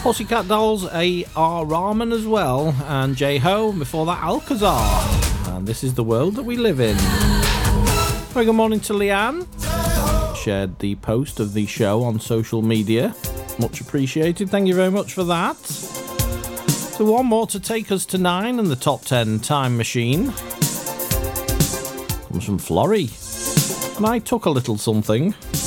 Pussycat Dolls, A.R. Rahman as well, and J-Ho, before that Alcazar. And this is the world that we live in. Very good morning to Leanne. Shared the post of the show on social media. Much appreciated, thank you very much for that. So one more to take us to 9 in the top 10 time machine. Comes from Florrie. And I took a little something.